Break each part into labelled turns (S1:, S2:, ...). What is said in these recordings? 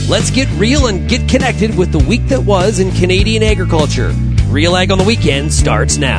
S1: Let's get real and get connected with the week that was in Canadian agriculture. Real Ag on the Weekend starts now.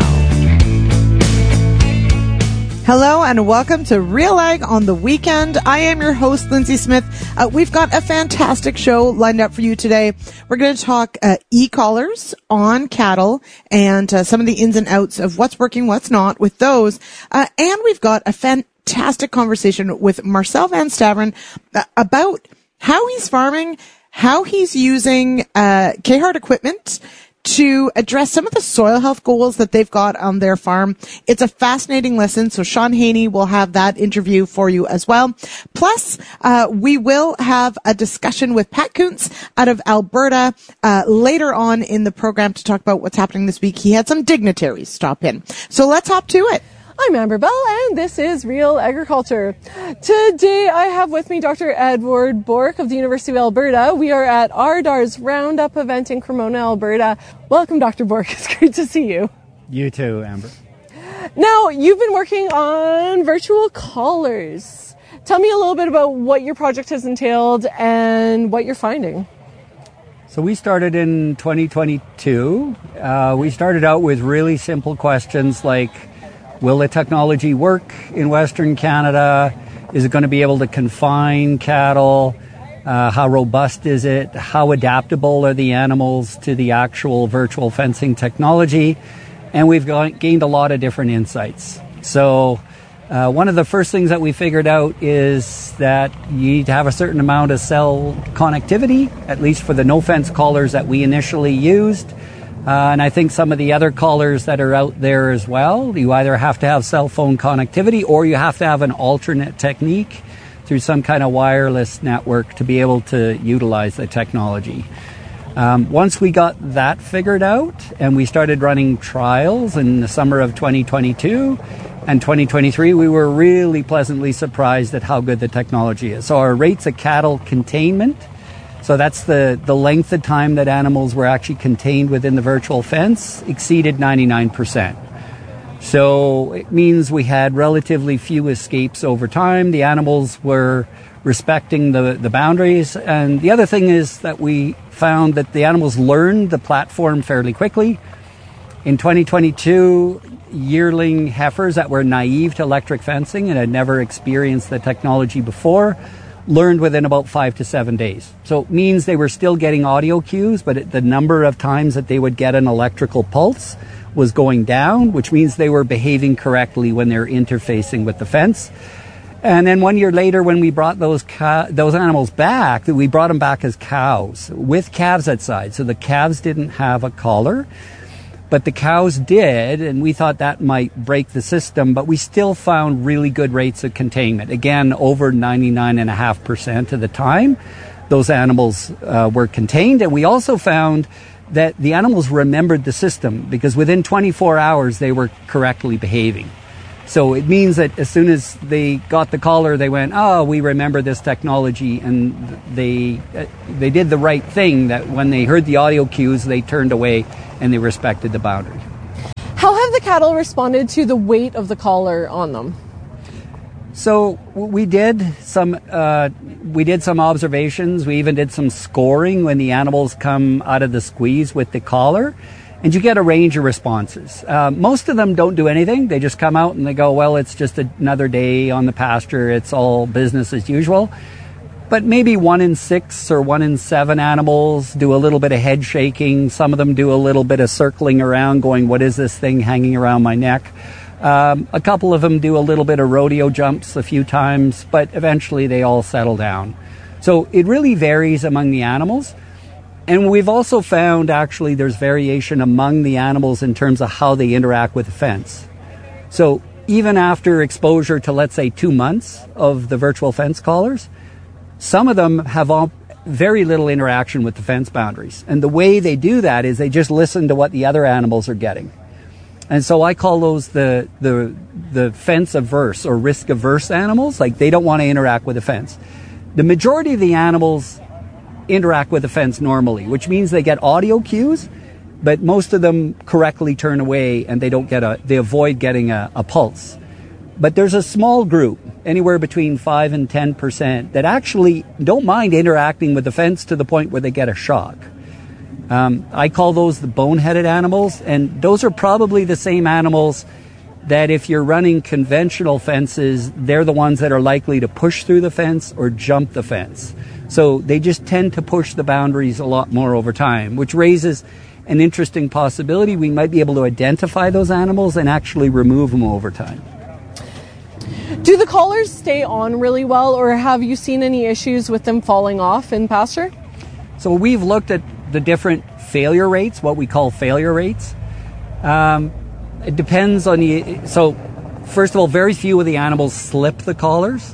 S2: Hello and welcome to Real Ag on the Weekend. I am your host, Lindsay Smith. We've got a fantastic show lined up for you today. We're going to talk e-collars on cattle and some of the ins and outs of what's working, what's not with those. And we've got a fantastic conversation with Marcel Van Staveren about how he's farming, how he's using K-Hart equipment to address some of the soil health goals that they've got on their farm. It's a fascinating listen, so Sean Haney will have that interview for you as well. Plus, we will have a discussion with Pat Kuntz out of Alberta later on in the program to talk about what's happening this week. He had some dignitaries stop in. So let's hop to it.
S3: I'm Amber Bell, and this is Real Agriculture. Today, I have with me Dr. Edward Bork of the University of Alberta. We are at RDAR's Roundup event in Cremona, Alberta. Welcome, Dr. Bork. It's great to see you.
S4: You too, Amber.
S3: Now, you've been working on virtual collars. Tell me a little bit about what your project has entailed and what you're finding.
S4: So we started in 2022. We started out with really simple questions like, will the technology work in Western Canada? Is it going to be able to confine cattle? How robust is it? How adaptable are the animals to the actual virtual fencing technology? And we've gained a lot of different insights. So one of the first things that we figured out is that you need to have a certain amount of cell connectivity, at least for the no-fence collars that we initially used. And I think some of the other collars that are out there as well, you either have to have cell phone connectivity or you have to have an alternate technique through some kind of wireless network to be able to utilize the technology. Once we got that figured out and we started running trials in the summer of 2022 and 2023, we were really pleasantly surprised at how good the technology is. So our rates of cattle containment, so that's the length of time that animals were actually contained within the virtual fence, exceeded 99%. So it means we had relatively few escapes over time. The animals were respecting the boundaries. And the other thing is that we found that the animals learned the platform fairly quickly. In 2022, yearling heifers that were naive to electric fencing and had never experienced the technology before learned within about 5 to 7 days. So it means they were still getting audio cues, but the number of times that they would get an electrical pulse was going down, which means they were behaving correctly when they're interfacing with the fence. And then 1 year later, when we brought those animals back, we brought them back as cows with calves outside. So the calves didn't have a collar, but the cows did, and we thought that might break the system, but we still found really good rates of containment. Again, over 99.5% of the time, those animals were contained. And we also found that the animals remembered the system because within 24 hours, they were correctly behaving. So it means that as soon as they got the collar, they went, oh, we remember this technology, and they did the right thing, that when they heard the audio cues, they turned away and they respected the boundary.
S3: How have the cattle responded to the weight of the collar on them?
S4: So we did some observations. We even did some scoring when the animals come out of the squeeze with the collar. And you get a range of responses. Most of them don't do anything. They just come out and they go, well, it's just another day on the pasture. It's all business as usual. But maybe 1 in 6 or 1 in 7 animals do a little bit of head shaking. Some of them do a little bit of circling around going, what is this thing hanging around my neck? A couple of them do a little bit of rodeo jumps a few times, but eventually they all settle down. So it really varies among the animals. And we've also found actually there's variation among the animals in terms of how they interact with the fence. So even after exposure to, let's say, 2 months of the virtual fence collars, some of them have very little interaction with the fence boundaries. And the way they do that is they just listen to what the other animals are getting. And so I call those the fence averse or risk averse animals. Like, they don't want to interact with the fence. The majority of the animals interact with the fence normally, which means they get audio cues, but most of them correctly turn away and they avoid getting a pulse. But there's a small group, anywhere between 5 and 10%, that actually don't mind interacting with the fence to the point where they get a shock. I call those the boneheaded animals, and those are probably the same animals that if you're running conventional fences, they're the ones that are likely to push through the fence or jump the fence. So they just tend to push the boundaries a lot more over time, which raises an interesting possibility. We might be able to identify those animals and actually remove them over time.
S3: Do the collars stay on really well, or have you seen any issues with them falling off in pasture?
S4: So we've looked at the different failure rates, what we call failure rates. It depends on so first of all, very few of the animals slip the collars.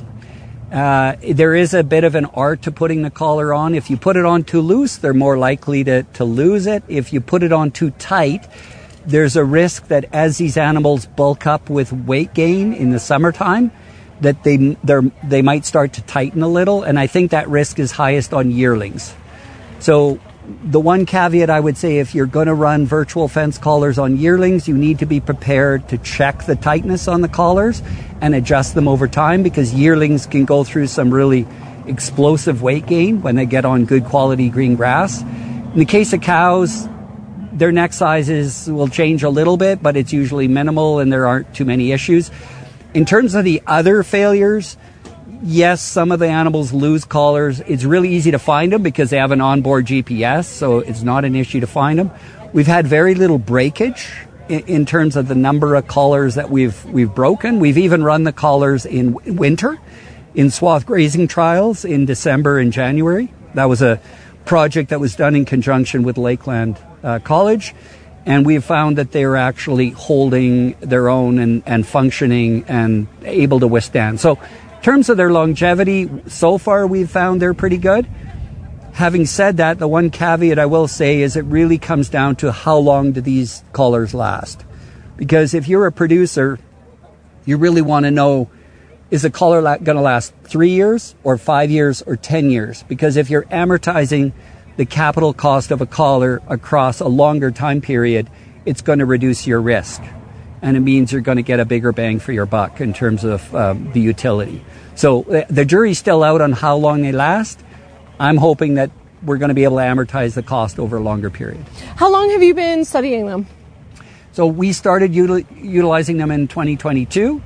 S4: There is a bit of an art to putting the collar on. If you put it on too loose, they're more likely to lose it. If you put it on too tight, there's a risk that as these animals bulk up with weight gain in the summertime, that they might start to tighten a little, and I think that risk is highest on yearlings. So the one caveat I would say, if you're going to run virtual fence collars on yearlings, you need to be prepared to check the tightness on the collars and adjust them over time, because yearlings can go through some really explosive weight gain when they get on good quality green grass. In the case of cows, their neck sizes will change a little bit, but it's usually minimal and there aren't too many issues. In terms of the other failures, yes, some of the animals lose collars. It's really easy to find them because they have an onboard GPS, so it's not an issue to find them. We've had very little breakage in terms of the number of collars that we've broken. We've even run the collars in winter in swath grazing trials in December and January. That was a project that was done in conjunction with Lakeland College, and we've found that they're actually holding their own and functioning and able to withstand. So in terms of their longevity, so far we've found they're pretty good. Having said that, the one caveat I will say is it really comes down to how long do these collars last. Because if you're a producer, you really want to know, is a collar going to last 3 years or 5 years or 10 years? Because if you're amortizing the capital cost of a collar across a longer time period, it's going to reduce your risk. And it means you're going to get a bigger bang for your buck in terms of the utility. So the jury's still out on how long they last. I'm hoping that we're going to be able to amortize the cost over a longer period.
S3: How long have you been studying them?
S4: So we started utilizing them in 2022.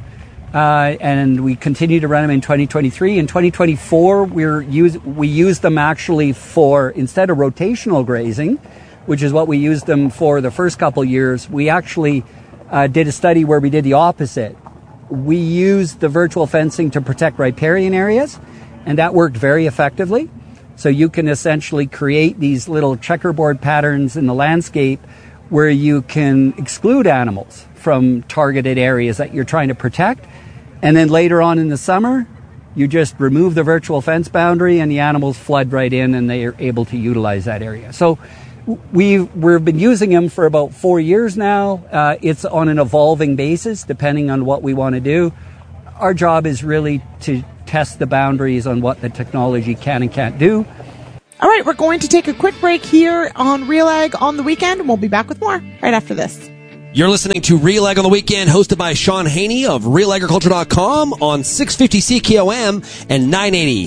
S4: And we continue to run them in 2023. In 2024, we use them actually for, instead of rotational grazing, which is what we used them for the first couple years, we actually did a study where we did the opposite. We used the virtual fencing to protect riparian areas, and that worked very effectively. So you can essentially create these little checkerboard patterns in the landscape where you can exclude animals from targeted areas that you're trying to protect. And then later on in the summer, you just remove the virtual fence boundary and the animals flood right in and they are able to utilize that area. So we've been using them for about 4 years now. It's on an evolving basis depending on what we want to do. Our job is really to test the boundaries on what the technology can and can't do.
S2: All right, we're going to take a quick break here on Real Ag on the Weekend, and we'll be back with more right after this.
S1: You're listening to Real Ag on the Weekend, hosted by Sean Haney of RealAgriculture.com on 650 CKOM and 980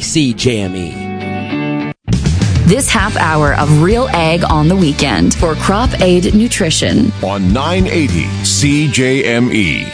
S1: CJME.
S5: This half hour of Real Ag on the Weekend for Crop Aid Nutrition
S6: on 980 CJME.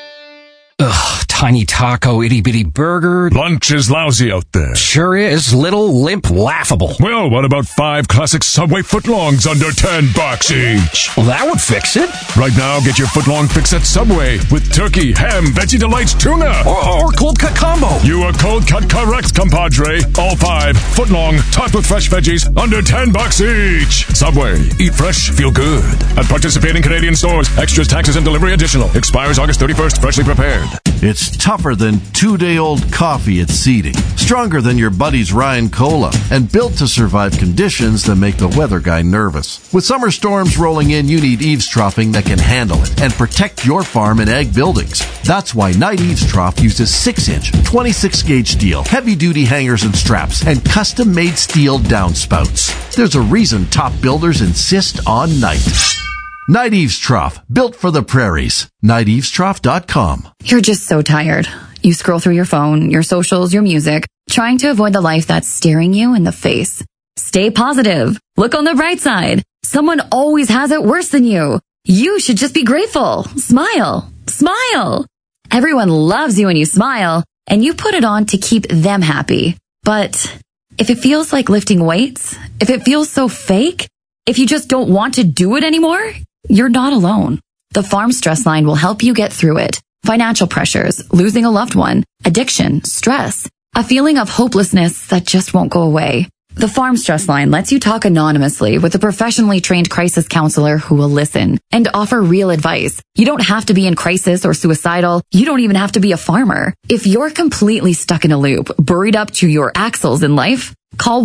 S7: Ugh, tiny taco, itty-bitty burger.
S6: Lunch is lousy out there.
S7: Sure is. Little, limp, laughable.
S6: Well, what about 5 classic Subway footlongs under $10 each?
S7: Well, that would fix it.
S6: Right now, get your footlong fix at Subway with turkey, ham, Veggie Delights, tuna.
S7: Or cold cut combo.
S6: You are cold cut correct, compadre. All 5 footlong, topped with fresh veggies, under $10 each. Subway. Eat fresh, feel good. At participating Canadian stores. Extras, taxes, and delivery additional. Expires August 31st. Freshly prepared.
S8: It's tougher than 2-day-old coffee at seeding, stronger than your buddy's Ryan Cola, and built to survive conditions that make the weather guy nervous. With summer storms rolling in, you need eaves troughing that can handle it and protect your farm and ag buildings. That's why Knight Eaves Trough uses 6-inch, 26-gauge steel, heavy-duty hangers and straps, and custom-made steel downspouts. There's a reason top builders insist on Knight. Night Eaves Trough, built for the prairies. NightEavesTrough.com.
S5: You're just so tired. You scroll through your phone, your socials, your music, trying to avoid the life that's staring you in the face. Stay positive. Look on the bright side. Someone always has it worse than you. You should just be grateful. Smile. Smile. Everyone loves you when you smile, and you put it on to keep them happy. But if it feels like lifting weights, if it feels so fake, if you just don't want to do it anymore, you're not alone. The Farm Stress Line will help you get through it. Financial pressures, losing a loved one, addiction, stress, a feeling of hopelessness that just won't go away. The Farm Stress Line lets you talk anonymously with a professionally trained crisis counselor who will listen and offer real advice. You don't have to be in crisis or suicidal. You don't even have to be a farmer. If you're completely stuck in a loop, buried up to your axles in life, call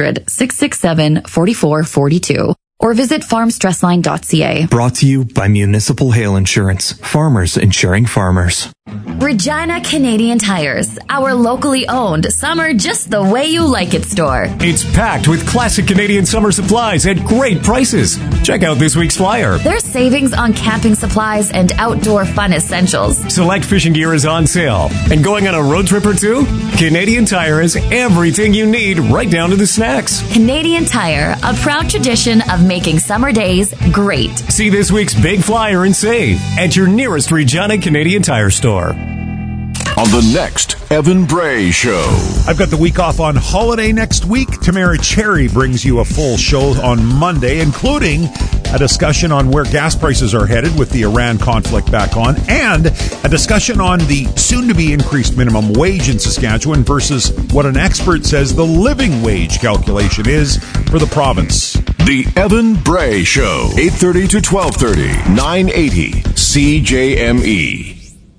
S5: 1-800-667-4442 or visit farmstressline.ca.
S9: Brought to you by Municipal Hail Insurance. Farmers insuring farmers.
S5: Regina Canadian Tires, our locally owned summer just the way you like it store.
S10: It's packed with classic Canadian summer supplies at great prices. Check out this week's flyer.
S5: There's savings on camping supplies and outdoor fun essentials.
S10: Select fishing gear is on sale. And going on a road trip or two? Canadian Tire has everything you need, right down to the snacks.
S5: Canadian Tire, a proud tradition of making summer days great.
S10: See this week's big flyer and save at your nearest Regina Canadian Tire store.
S6: On the next Evan Bray Show.
S11: I've got the week off on holiday next week. Tamara Cherry brings you a full show on Monday, including a discussion on where gas prices are headed with the Iran conflict back on, and a discussion on the soon-to-be increased minimum wage in Saskatchewan versus what an expert says the living wage calculation is for the province.
S6: The Evan Bray Show, 8:30 to 12:30, 980 CJME.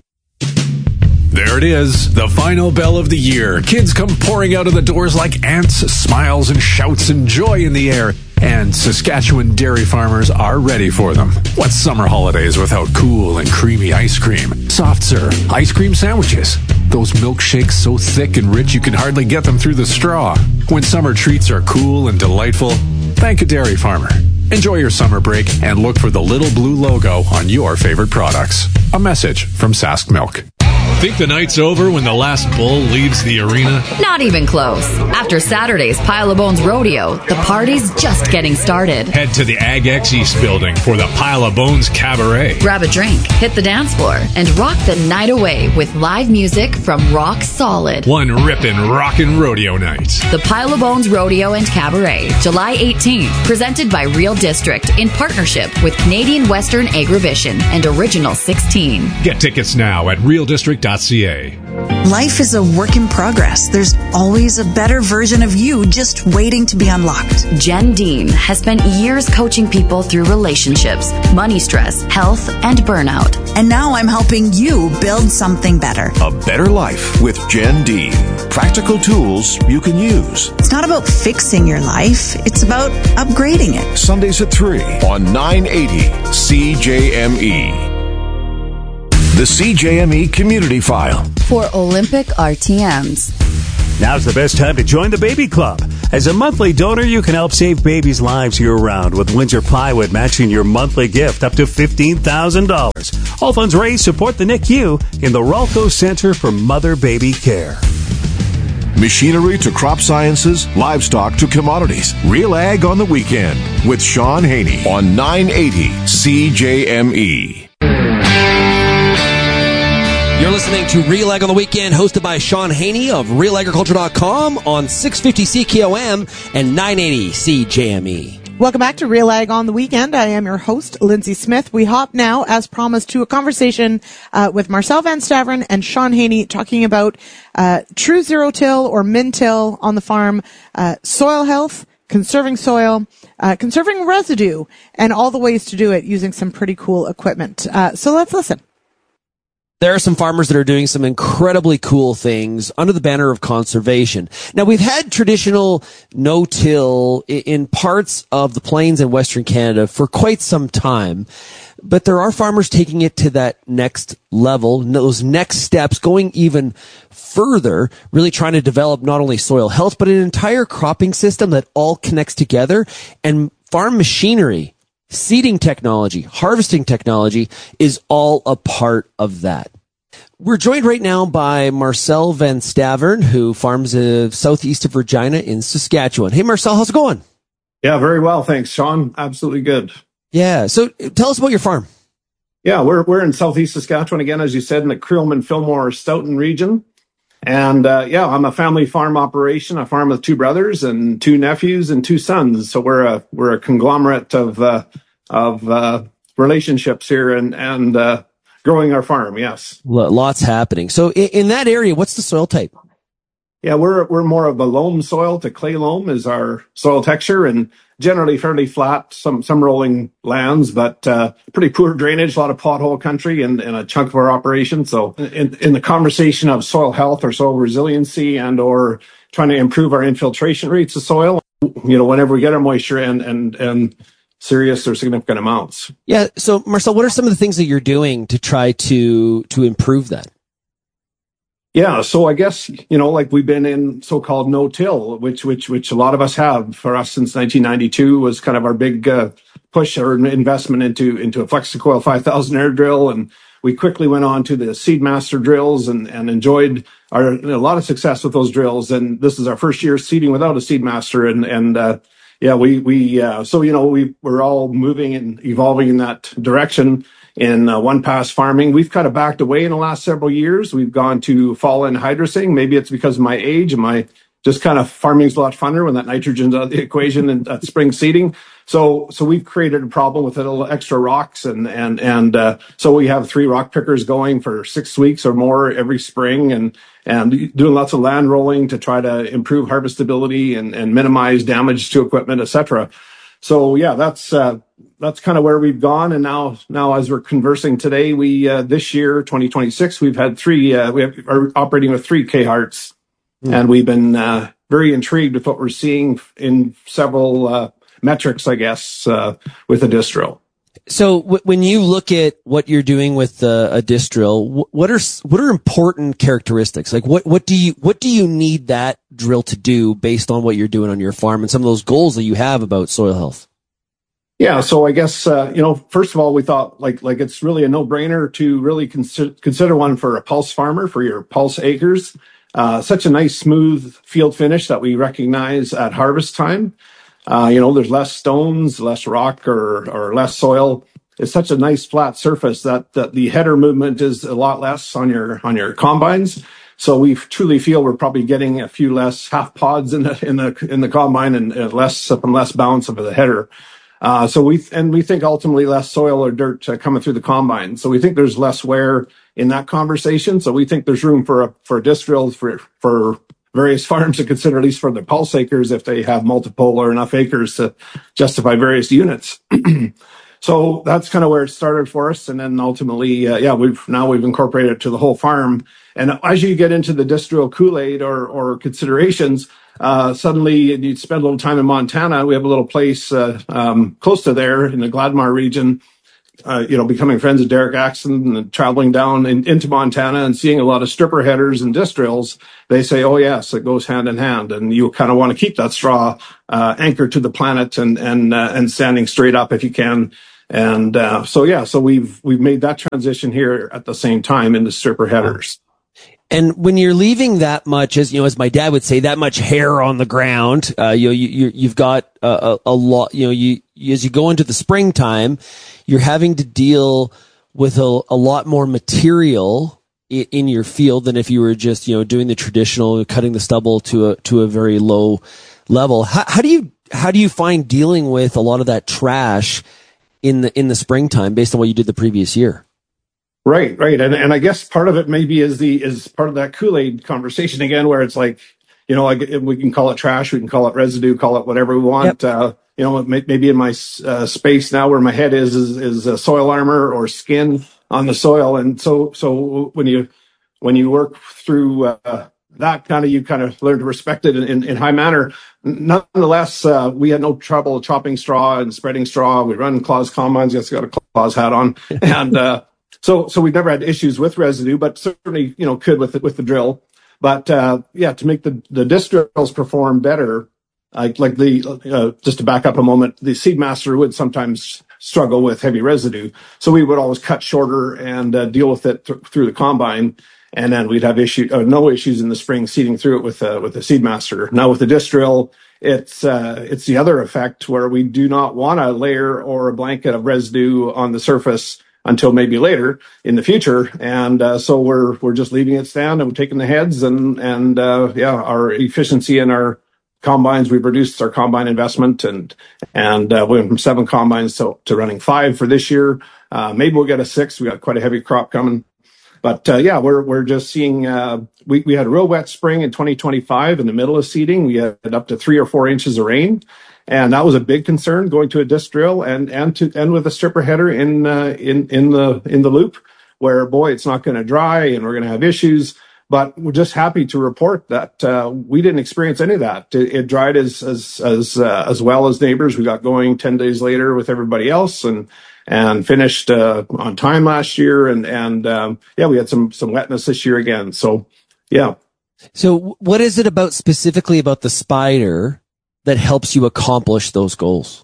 S12: There it is, the final bell of the year. Kids come pouring out of the doors like ants, smiles and shouts and joy in the air. And Saskatchewan dairy farmers are ready for them. What's summer holidays without cool and creamy ice cream, soft serve, ice cream sandwiches, those milkshakes so thick and rich you can hardly get them through the straw? When summer treats are cool and delightful, thank a dairy farmer. Enjoy your summer break and look for the little blue logo on your favorite products. A message from Sask Milk.
S13: Think the night's over when the last bull leaves the arena?
S5: Not even close. After Saturday's Pile of Bones Rodeo, the party's just getting started.
S13: Head to the Ag X East building for the Pile of Bones Cabaret.
S5: Grab a drink, hit the dance floor, and rock the night away with live music from Rock Solid.
S13: One rippin' rockin' rodeo night.
S5: The Pile of Bones Rodeo and Cabaret, July 18th, presented by Real District in partnership with Canadian Western Agrivision and Original 16.
S13: Get tickets now at realdistrict.ca.
S14: Life is a work in progress. There's always a better version of you just waiting to be unlocked.
S5: Jen Dean has spent years coaching people through relationships, money stress, health, and burnout.
S14: And now I'm helping you build something better.
S6: A better life with Jen Dean. Practical tools you can use.
S14: It's not about fixing your life. It's about upgrading it.
S6: Sundays at 3 on 980 CJME. The CJME Community File.
S5: For Olympic RTMs.
S15: Now's the best time to join the Baby Club. As a monthly donor, you can help save babies' lives year-round with Windsor Plywood matching your monthly gift up to $15,000. All funds raised support the NICU in the Ralco Center for Mother-Baby Care.
S6: Machinery to crop sciences, livestock to commodities. Real Ag on the Weekend with Sean Haney on 980 CJME.
S1: You're listening to Real Ag on the Weekend, hosted by Sean Haney of RealAgriculture.com on 650 CKOM and 980 CJME.
S2: Welcome back to Real Ag on the Weekend. I am your host, Lindsay Smith. We hop now, as promised, to a conversation with Marcel Van Staveren and Sean Haney talking about true zero-till or min-till on the farm, soil health, conserving soil, conserving residue, and all the ways to do it using some pretty cool equipment. So let's listen.
S1: There are some farmers that are doing some incredibly cool things under the banner of conservation. Now, we've had traditional no-till in parts of the plains and Western Canada for quite some time, but there are farmers taking it to that next level, those next steps, going even further, really trying to develop not only soil health, but an entire cropping system that all connects together, and farm machinery Seeding technology, harvesting technology is all a part of that. We're joined right now by Marcel Van Stavern, who farms southeast of Regina in Saskatchewan. Hey, Marcel, how's it going?
S16: Yeah, very well. Thanks, Sean. Absolutely good.
S1: Yeah. So tell us about your farm.
S16: Yeah, we're in southeast Saskatchewan again, as you said, in the Creelman, Fillmore, Stoughton region. And I'm a family farm operation. I farm with two brothers and two nephews and two sons. So we're a conglomerate of relationships here and growing our farm. Yes,
S1: lots happening. So in that area, what's the soil type?
S16: Yeah, we're more of a loam soil to clay loam is our soil texture, and generally fairly flat, some rolling lands, but pretty poor drainage, a lot of pothole country in a chunk of our operation. So in the conversation of soil health or soil resiliency and or trying to improve our infiltration rates of soil, whenever we get our moisture and serious or significant amounts.
S1: Yeah. So Marcel, what are some of the things that you're doing to try to improve that?
S16: Yeah, so I guess, like we've been in so-called no-till, which a lot of us have. For us since 1992 was kind of our big push or investment into a FlexiCoil 5000 air drill. And we quickly went on to the Seedmaster drills and enjoyed a lot of success with those drills. And this is our first year seeding without a Seedmaster. We're all moving and evolving in that direction. In one-pass farming, we've kind of backed away in the last several years. We've gone to fall-in hydrosing. Maybe it's because of my age and my just kind of farming's a lot funner when that nitrogen's out of the equation and at spring seeding. So we've created a problem with a little extra rocks and so we have 3 rock pickers going for 6 weeks or more every spring and doing lots of land rolling to try to improve harvestability and minimize damage to equipment, etc. So yeah, that's kind of where we've gone. And now as we're conversing today, we, this year, 2026, we've had are operating with 3 K-Hearts. And we've been, very intrigued with what we're seeing in several, metrics, I guess, with a disc drill.
S1: So when you look at what you're doing with a disc drill, what are important characteristics? Like what do you need that drill to do based on what you're doing on your farm and some of those goals that you have about soil health?
S16: Yeah, so I guess first of all, we thought like it's really a no-brainer to really consider one for a pulse farmer for your pulse acres. Such a nice smooth field finish that we recognize at harvest time. There's less stones, less rock or less soil. It's such a nice flat surface that the header movement is a lot less on your combines. So we truly feel we're probably getting a few less half pods in the combine and less bounce of the header. So we think ultimately less soil or dirt coming through the combine. So we think there's less wear in that conversation. So we think there's room for a disc drill for various farms to consider, at least for their pulse acres, if they have multiple or enough acres to justify various units. So that's kind of where it started for us. And then ultimately, we've incorporated it to the whole farm. And as you get into the disc drill Kool-Aid or considerations, suddenly you spend a little time in Montana. We have a little place, close to there in the Gladmar region, becoming friends of Derek Axon and traveling down into Montana and seeing a lot of stripper headers and disc drills. They say, oh yes, it goes hand in hand. And you kind of want to keep that straw, anchored to the planet and standing straight up if you can. And, so we've made that transition here at the same time in the stripper headers.
S1: And when you're leaving that much, as my dad would say, that much hair on the ground, you've got a lot, as you go into the springtime, you're having to deal with a lot more material in your field than if you were just, doing the traditional, cutting the stubble to a very low level. How do you find dealing with a lot of that trash in the springtime based on what you did the previous year?
S16: Right. And I guess part of it maybe is part of that Kool-Aid conversation again, where it's like, we can call it trash, we can call it residue, call it whatever we want. Yep. Maybe in my space now where my head is soil armor or skin on the soil. And so when you work through that you kind of learn to respect it in high manner. Nonetheless, we had no trouble chopping straw and spreading straw. We run Claus combines. Yes, got a Claus hat on. And, so we've never had issues with residue, but certainly, could with the drill. But, to make the disc drills perform better, just to back up a moment, the Seedmaster would sometimes struggle with heavy residue. So we would always cut shorter and deal with it through the combine. And then we'd have no issues in the spring seeding through it with the Seedmaster. Now with the disc drill, it's the other effect where we do not want a layer or a blanket of residue on the surface until maybe later in the future. And so we're just leaving it stand and we're taking the heads and our efficiency in our combines, we've reduced our combine investment and we went from 7 combines to running 5 for this year. Maybe we'll get a 6th. We got quite a heavy crop coming. But we're just seeing, we had a real wet spring in 2025 in the middle of seeding. We had up to 3 or 4 inches of rain. And that was a big concern going to a disc drill and with a stripper header in the loop where, boy, it's not going to dry and we're going to have issues. But we're just happy to report that we didn't experience any of that. It dried as well as neighbors. We got going 10 days later with everybody else and finished on time last year. And we had some wetness this year again. So, yeah.
S1: So what is it specifically about the Spider that helps you accomplish those goals?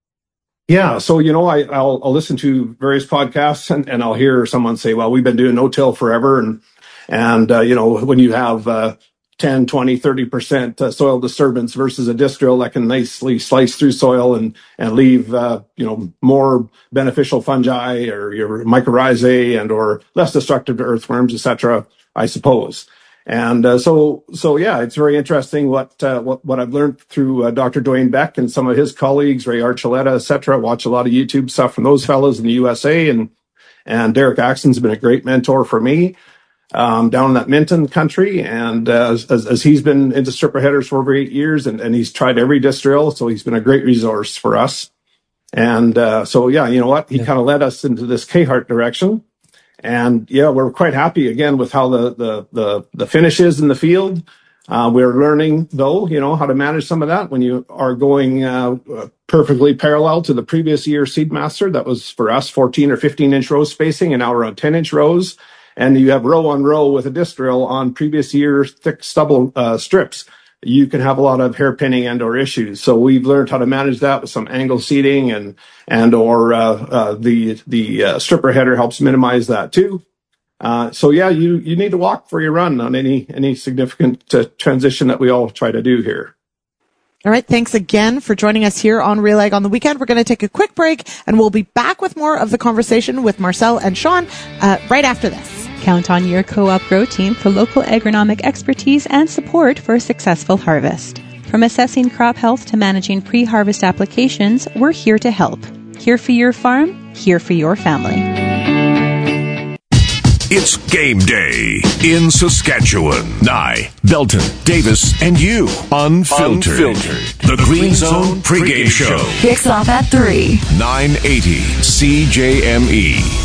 S16: Yeah. So, I'll listen to various podcasts and I'll hear someone say, well, we've been doing no-till forever. And when you have 10, 20, 30% soil disturbance versus a disc drill that can nicely slice through soil and leave, more beneficial fungi or your mycorrhizae or less destructive to earthworms, etc., I suppose. And so it's very interesting what I've learned through Dr. Dwayne Beck and some of his colleagues, Ray Archuleta, etc. Watch a lot of YouTube stuff from those fellows in the USA, and Derek Axton's been a great mentor for me. Down in that Minton country. And, as he's been into stripper headers for over 8 years and he's tried every disc drill. So he's been a great resource for us. And, you know what? He kind of led us into this K-Hart direction. And we're quite happy again with how the finish is in the field. We're learning though, how to manage some of that when you are going, perfectly parallel to the previous year Seedmaster. That was for us 14 or 15 inch row spacing, and now we're on 10 inch rows. And you have row on row with a disc drill on previous year thick stubble strips. You can have a lot of hairpinning and or issues. So we've learned how to manage that with some angle seeding and the stripper header helps minimize that too. You need to walk before you run on any significant transition that we all try to do here.
S2: All right. Thanks again for joining us here on Real Ag on the Weekend. We're going to take a quick break and we'll be back with more of the conversation with Marcel and Sean right after this.
S17: Count on your Co-op Grow team for local agronomic expertise and support for a successful harvest. From assessing crop health to managing pre-harvest applications, we're here to help. Here for your farm, here for your family.
S6: It's game day in Saskatchewan. Nye, Belton, Davis, and you. Unfiltered. The Green Zone pregame show.
S5: Kicks off at 3.
S6: 980 CJME.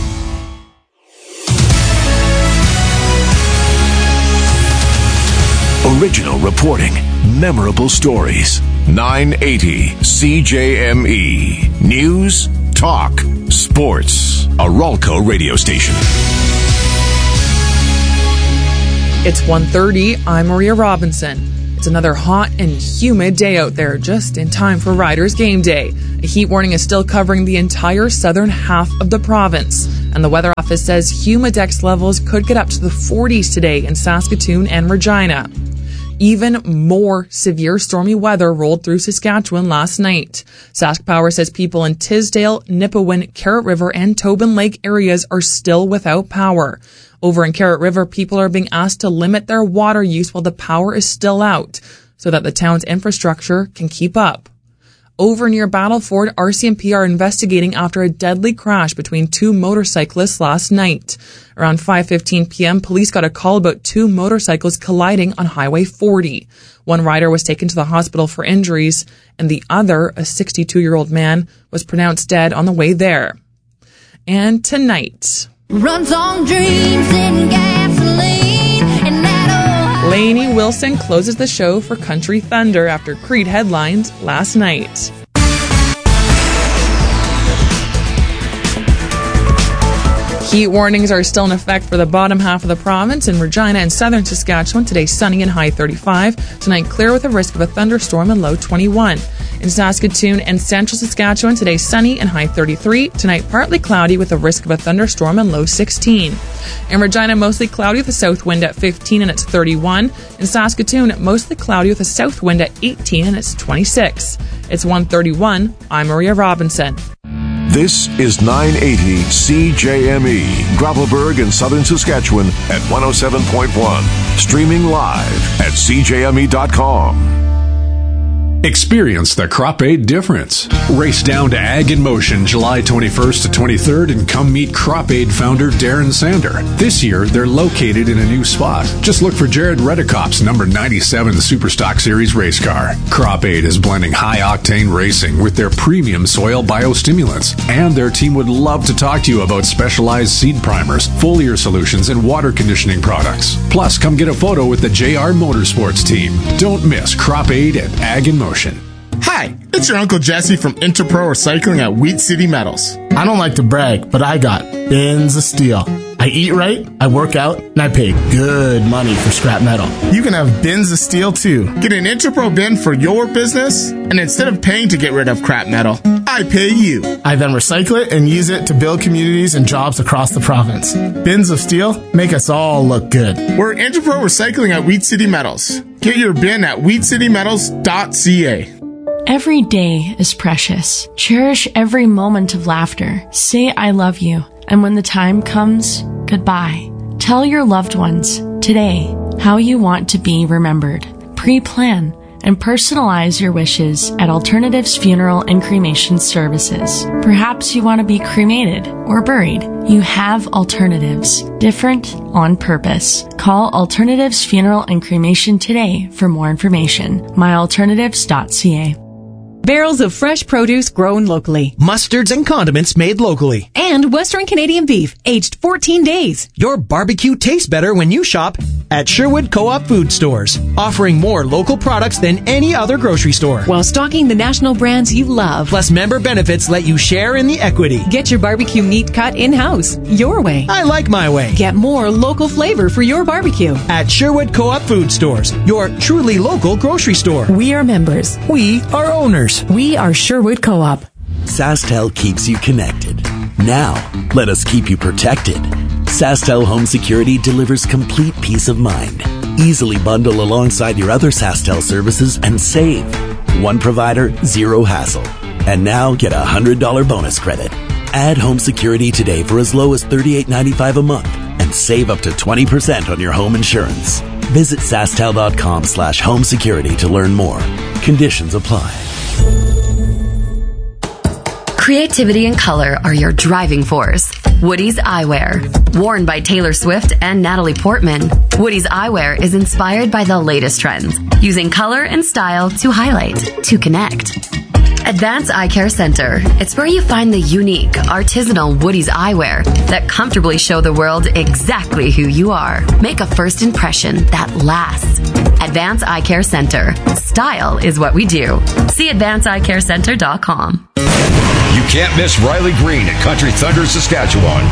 S6: Original reporting, memorable stories. 980 CJME. News, talk, sports. A Ralco radio station.
S18: It's 1:30. I'm Maria Robinson. It's another hot and humid day out there, just in time for Riders Game Day. A heat warning is still covering the entire southern half of the province. And the Weather Office says humidex levels could get up to the 40s today in Saskatoon and Regina. Even more severe stormy weather rolled through Saskatchewan last night. SaskPower says people in Tisdale, Nipawin, Carrot River, and Tobin Lake areas are still without power. Over in Carrot River, people are being asked to limit their water use while the power is still out, so that the town's infrastructure can keep up. Over near Battleford, RCMP are investigating after a deadly crash between 2 motorcyclists last night. Around 5:15 p.m., police got a call about 2 motorcycles colliding on Highway 40. One rider was taken to the hospital for injuries, and the other, a 62-year-old man, was pronounced dead on the way there. And tonight,
S19: runs on dreams and gasoline and that old
S18: Lainey Wilson closes the show for Country Thunder after Creed headlined last night. Heat warnings are still in effect for the bottom half of the province. In Regina and southern Saskatchewan, today sunny and high 35. Tonight clear with a risk of a thunderstorm and low 21. In In Saskatoon and central Saskatchewan, today sunny and high 33. Tonight partly cloudy with a risk of a thunderstorm and low 16. In Regina, mostly cloudy with a south wind at 15 and it's 31. In Saskatoon, mostly cloudy with a south wind at 18 and it's 26. It's 1:31. I'm Maria Robinson.
S20: This is 980 CJME, Gravelburg in southern Saskatchewan at 107.1. Streaming live at CJME.com.
S12: Experience the Crop Aid difference. Race down to Ag in Motion July 21st to 23rd and come meet Crop Aid founder Darren Sander. This year, they're located in a new spot. Just look for Jared Redekop's number 97 Superstock Series race car. Crop Aid is blending high-octane racing with their premium soil biostimulants. And their team would love to talk to you about specialized seed primers, foliar solutions, and water conditioning products. Plus, come get a photo with the JR Motorsports team. Don't miss Crop Aid at Ag in Motion.
S21: Hi, it's your Uncle Jesse from Interpro Recycling at Wheat City Metals. I don't like to brag, but I got bins of steel. I eat right, I work out, and I pay good money for scrap metal. You can have bins of steel too. Get an Interpro bin for your business, and instead of paying to get rid of crap metal, I pay you. I then recycle it and use it to build communities and jobs across the province. Bins of steel make us all look good. We're Interpro Recycling at Wheat City Metals. Get your bin at wheatcitymetals.ca.
S22: Every day is precious. Cherish every moment of laughter. Say I love you. And when the time comes, goodbye. Tell your loved ones today how you want to be remembered. Pre-plan and personalize your wishes at Alternatives Funeral and Cremation Services. Perhaps you want to be cremated or buried. You have alternatives, different on purpose. Call Alternatives Funeral and Cremation today for more information. myalternatives.ca.
S23: Barrels of fresh produce grown locally.
S24: Mustards and condiments made locally.
S23: And Western Canadian beef, aged 14 days.
S24: Your barbecue tastes better when you shop at Sherwood Co-op Food Stores, offering more local products than any other grocery store.
S23: While stocking the national brands you love.
S24: Plus member benefits let you share in the equity.
S23: Get your barbecue meat cut in-house, your way.
S24: I like my way.
S23: Get more local flavor for your barbecue.
S24: At Sherwood Co-op Food Stores, your truly local grocery store.
S23: We are members.
S24: We are owners.
S23: We are Sherwood Co-op.
S25: SaskTel keeps you connected. Now, let us keep you protected. SaskTel Home Security delivers complete peace of mind. Easily bundle alongside your other SaskTel services and save. One provider, zero hassle. And now get a $100 bonus credit. Add home security today for as low as $38.95 a month and save up to 20% on your home insurance. Visit SaskTel.com/home security to learn more. Conditions apply.
S5: Creativity and color are your driving force. Woody's Eyewear. Worn by Taylor Swift and Natalie Portman, Woody's Eyewear is inspired by the latest trends, using color and style to highlight, to connect. Advanced Eye Care Center. It's where you find the unique, artisanal Woody's Eyewear that comfortably show the world exactly who you are. Make a first impression that lasts. Advanced Eye Care Center. Style is what we do. See AdvancedEyeCareCenter.com.
S26: You can't miss Riley Green at Country Thunder, Saskatchewan.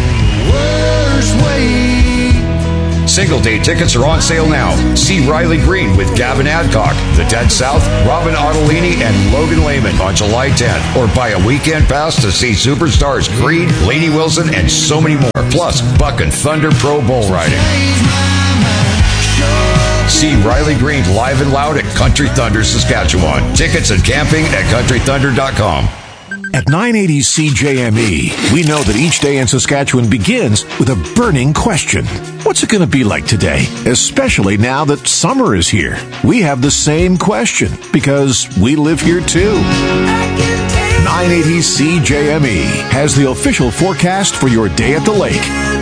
S26: Single day tickets are on sale now. See Riley Green with Gavin Adcock, The Dead South, Robin Ottolini, and Logan Lehman on July 10th. Or buy a weekend pass to see superstars Creed, Lainey Wilson, and so many more. Plus, Buck and Thunder Pro Bull Riding. See Riley Green live and loud at Country Thunder, Saskatchewan. Tickets and camping at countrythunder.com.
S20: At 980 CJME, we know that each day in Saskatchewan begins with a burning question. What's it going to be like today? Especially now that summer is here. We have the same question because we live here too. 980 CJME has the official forecast for your day at the lake.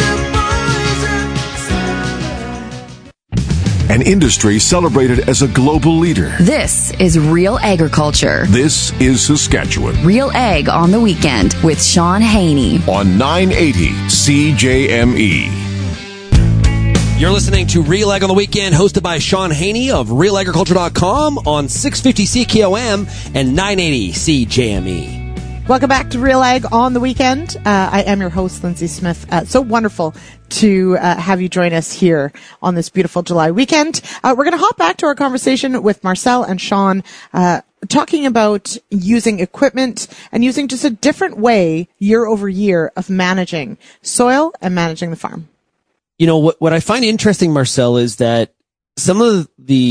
S20: An industry celebrated as a global leader.
S5: This is Real Agriculture.
S20: This is Saskatchewan.
S5: Real Ag on the Weekend with Sean Haney.
S20: On 980 CJME.
S1: You're listening to Real Ag on the Weekend, hosted by Sean Haney of RealAgriculture.com on 650 CKOM and 980 CJME.
S2: Welcome back to Real Ag on the Weekend. I am your host, Lindsay Smith. So wonderful to have you join us here on this beautiful July weekend. We're going to hop back to our conversation with Marcel and Sean, talking about using equipment and using just a different way year over year of managing soil and managing the farm.
S1: You know, what I find interesting, Marcel, is that some of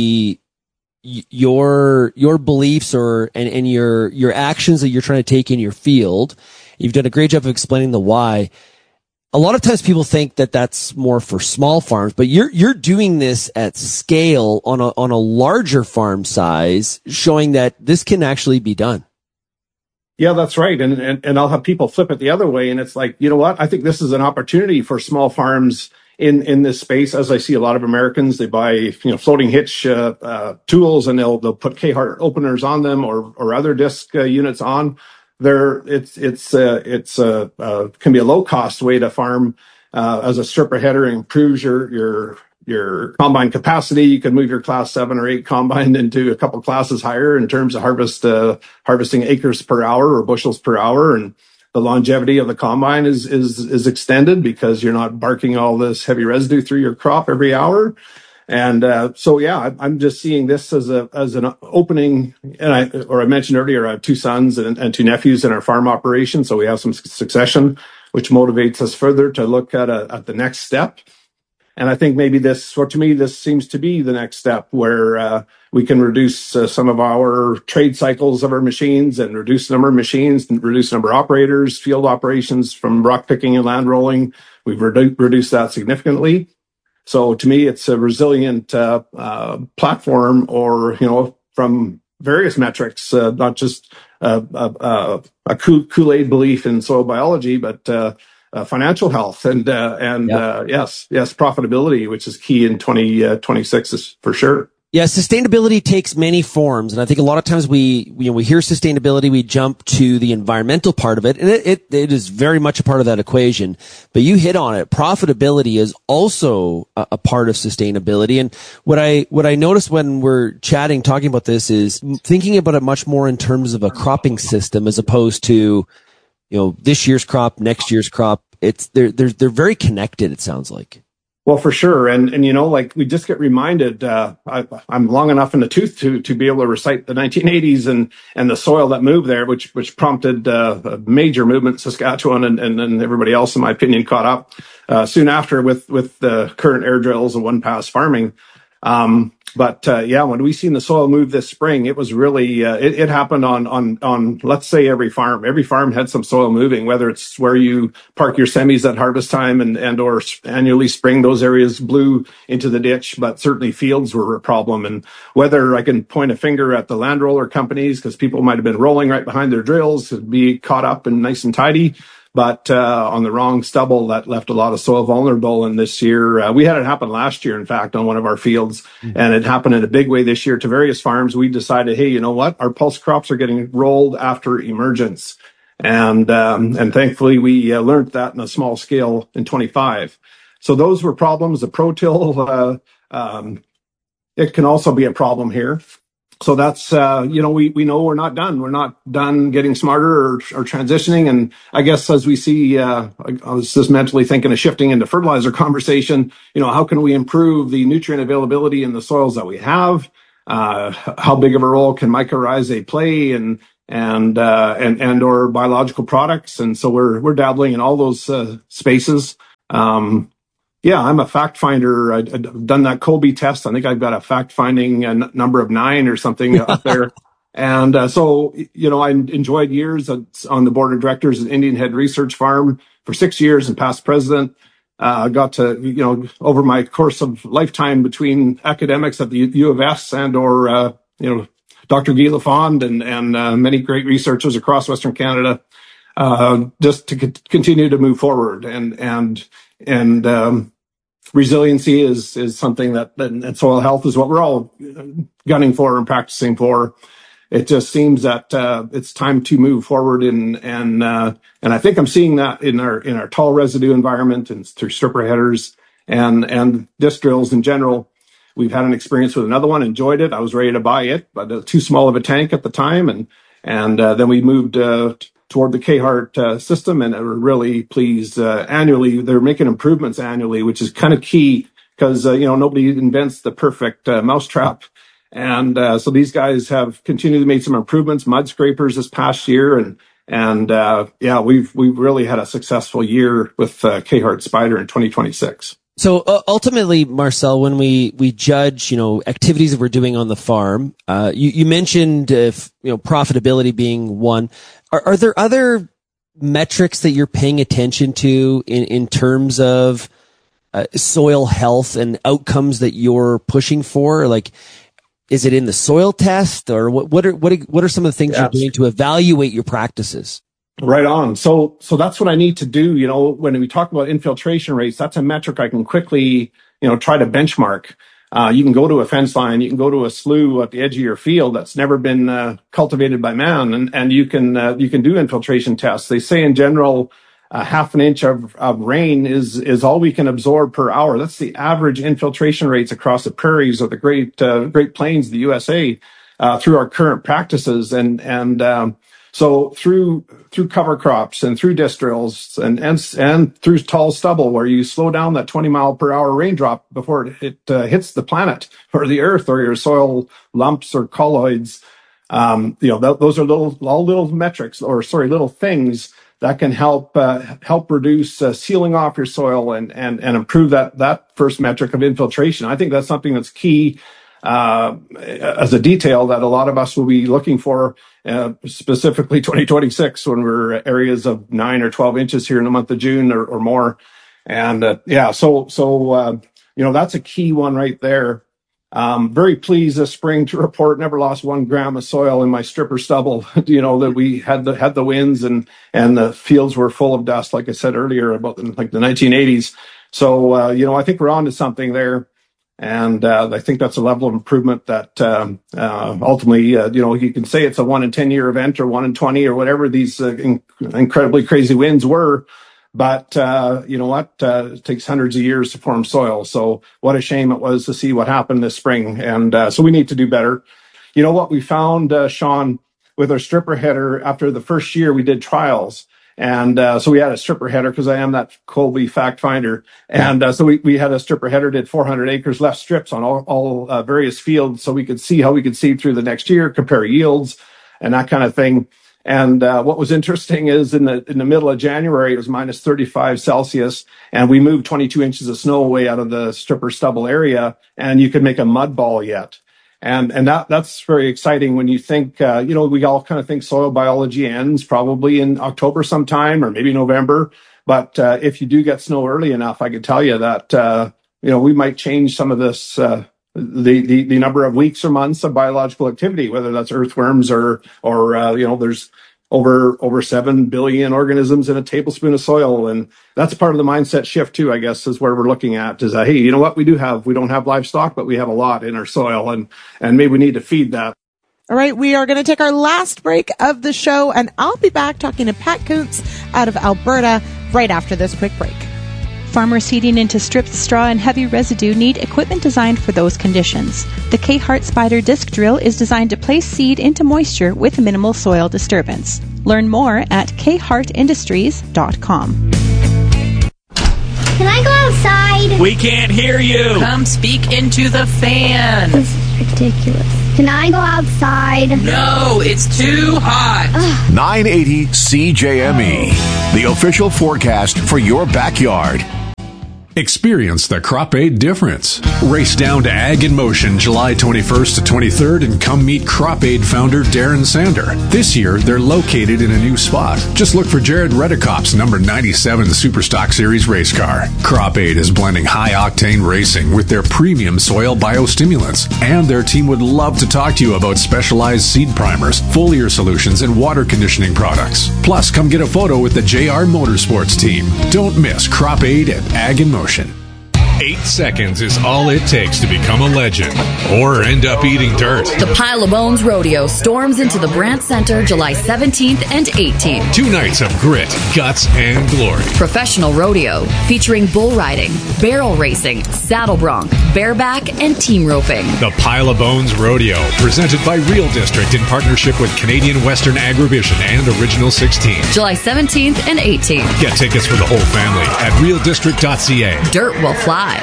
S1: your beliefs and your actions that you're trying to take in your field, you've done a great job of explaining the why. A lot of times people think that that's more for small farms, but you're doing this at scale on a larger farm size, showing that this can actually be done.
S16: Yeah, that's right. And I'll have people flip it the other way. And it's like, you know what? I think this is an opportunity for small farms in this space. As I see a lot of Americans, they buy, floating hitch, tools, and they'll put K-Hart openers on them or other disc units on there. It's can be a low cost way to farm, as a stripper header. Improves your combine capacity. You can move your class 7 or 8 combine into a couple classes higher in terms of harvesting acres per hour or bushels per hour. And the longevity of the combine is extended because you're not barking all this heavy residue through your crop every hour. And I'm just seeing this as an opening. And I mentioned earlier, I have 2 sons and 2 nephews in our farm operation, so we have some succession, which motivates us further to look at the next step. And I think maybe this seems to be the next step where we can reduce some of our trade cycles of our machines and reduce the number of machines and reduce the number of operators, field operations from rock picking and land rolling. We've reduced that significantly. So to me, it's a resilient platform, or, from various metrics, not just a Kool-Aid belief in soil biology, but financial health and yes, profitability, which is key in 2026 is for sure.
S1: Yeah, sustainability takes many forms, and I think a lot of times we hear sustainability, we jump to the environmental part of it, and it is very much a part of that equation. But you hit on it. Profitability is also a part of sustainability. And what I noticed when we're talking about this is thinking about it much more in terms of a cropping system as opposed to, this year's crop, next year's crop. They're very connected, it sounds like.
S16: Well, for sure. And we just get reminded, I'm long enough in the tooth to be able to recite the 1980s and the soil that moved there, which prompted a major movement in Saskatchewan, and everybody else, in my opinion, caught up soon after with the current air drills and one-pass farming. When we seen the soil move this spring, it was really, it happened on, let's say every farm. Every farm had some soil moving, whether it's where you park your semis at harvest time and or annually spring, those areas blew into the ditch, but certainly fields were a problem. And whether I can point a finger at the land roller companies, because people might have been rolling right behind their drills to be caught up and nice and tidy, but on the wrong stubble that left a lot of soil vulnerable. And this year, we had it happen last year, in fact, on one of our fields, and it happened in a big way this year to various farms. We decided, hey, you know what? Our pulse crops are getting rolled after emergence. And thankfully we learned that in a small scale in 25. So those were problems. The ProTill, it can also be a problem here. So that's, we know we're not done. We're not done getting smarter or transitioning. And I guess as we see, I was just mentally thinking of shifting into fertilizer conversation, how can we improve the nutrient availability in the soils that we have? How big of a role can mycorrhizae play and or biological products? And so we're dabbling in all those spaces. I'm a fact finder. I've done that Colby test. I think I've got a fact finding number of 9 or something up there. And I enjoyed years on the board of directors at Indian Head Research Farm for 6 years and past president. Got to, over my course of lifetime between academics at the U of S and or, Dr. Guy Lafond and many great researchers across Western Canada, just to continue to move forward and resiliency is something that, and soil health is what we're all gunning for and practicing for. It just seems that it's time to move forward, and I think I'm seeing that in our tall residue environment and through stripper headers and disc drills in general. We've had an experience with another one, enjoyed it. I was ready to buy it, but too small of a tank at the time, and then we moved toward the K-Hart system, and we're really pleased. Annually, they're making improvements annually, which is kind of key because, nobody invents the perfect mousetrap. And so these guys have continued to make some improvements, mud scrapers this past year. And we've really had a successful year with K-Hart Spider in 2026.
S1: So ultimately, Marcel, when we judge, activities that we're doing on the farm, you mentioned, profitability being one. Are there other metrics that you're paying attention to in terms of soil health and outcomes that you're pushing for? Like, is it in the soil test, or what are some of the things you're doing to evaluate your practices?
S16: Right on. So that's what I need to do. When we talk about infiltration rates, that's a metric I can quickly, try to benchmark. You can go to a fence line, you can go to a slough at the edge of your field that's never been cultivated by man, and you can do infiltration tests. They say in general, half an inch of rain is all we can absorb per hour. That's the average infiltration rates across the prairies of the Great Plains of the USA through our current practices, and so through cover crops and through disc drills and through tall stubble, where you slow down that 20 mile per hour raindrop before it hits the planet or the earth or your soil lumps or colloids, those are little metrics, little things that can help reduce sealing off your soil and improve that first metric of infiltration. I think that's something that's key as a detail that a lot of us will be looking for, specifically 2026, when we're areas of 9 or 12 inches here in the month of June or more. And so that's a key one right there. Very pleased this spring to report never lost 1 gram of soil in my stripper stubble. That we had the winds and the fields were full of dust, like I said earlier, about the 1980s. So I think we're on to something there. And I think that's a level of improvement that ultimately, you can say it's a 1 in 10 year event or 1 in 20 or whatever these incredibly crazy winds were. But it takes hundreds of years to form soil. So what a shame it was to see what happened this spring. And so we need to do better. What we found, Sean, with our stripper header, after the first year we did trials. And so we had a stripper header, because I am that Colby fact finder. And so we had a stripper header, did 400 acres, left strips on all various fields, so we could see how we could seed through the next year, compare yields and that kind of thing. And what was interesting is in the middle of January, it was minus 35 Celsius, and we moved 22 inches of snow away out of the stripper stubble area, and you could make a mud ball yet. And that's very exciting when you think, we all kind of think soil biology ends probably in October sometime or maybe November. But if you do get snow early enough, I can tell you that, we might change some of this, the number of weeks or months of biological activity, whether that's earthworms or there's over 7 billion organisms in a tablespoon of soil. And that's part of the mindset shift too, I guess, is where we're looking at is, hey, you know what we don't have livestock, but we have a lot in our soil, and maybe we need to feed that.
S2: All right, we are going to take our last break of the show, and I'll be back talking to Pat Kuntz out of Alberta right after this quick break.
S17: Farmers seeding into stripped straw and heavy residue need equipment designed for those conditions. The K-Hart Spider disc drill is designed to place seed into moisture with minimal soil disturbance. Learn more at khartindustries.com.
S19: Can I go outside?
S3: We can't hear you. Come speak into the fan.
S19: This is ridiculous. Can I go outside?
S3: No, it's too hot.
S20: 980 CJME, the official forecast for your backyard.
S12: Experience the Crop Aid difference. Race down to Ag in Motion July 21st to 23rd and come meet Crop Aid founder Darren Sander. This year, they're located in a new spot. Just look for Jared Redekop's number 97 Superstock Series race car. Crop Aid is blending high-octane racing with their premium soil biostimulants. And their team would love to talk to you about specialized seed primers, foliar solutions, and water conditioning products. Plus, come get a photo with the JR Motorsports team. Don't miss Crop Aid at Ag in Motion.
S13: 8 seconds is all it takes to become a legend or end up eating dirt.
S5: The Pile of Bones Rodeo storms into the Brant Center July 17th and 18th.
S13: 2 nights of grit, guts, and glory.
S5: Professional rodeo featuring bull riding, barrel racing, saddle bronc, bareback, and team roping.
S13: The Pile of Bones Rodeo, presented by Real District in partnership with Canadian Western Agrivision and Original 16.
S5: July 17th and 18th.
S13: Get tickets for the whole family at realdistrict.ca.
S5: Dirt will fly.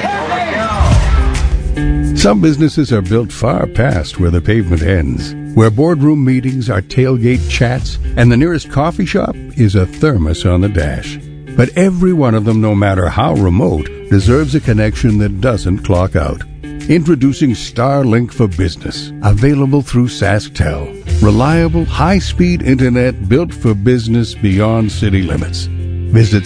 S4: Some businesses are built far past where the pavement ends, where boardroom meetings are tailgate chats, and the nearest coffee shop is a thermos on the dash. But every one of them, no matter how remote, deserves a connection that doesn't clock out. Introducing Starlink for Business, available through SaskTel. Reliable, high-speed internet built for business beyond city limits. Visit